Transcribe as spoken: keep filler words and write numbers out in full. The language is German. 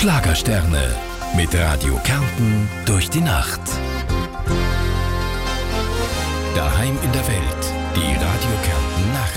Schlagersterne mit Radio Kärnten durch die Nacht. Daheim in der Welt, die Radio Kärnten Nacht.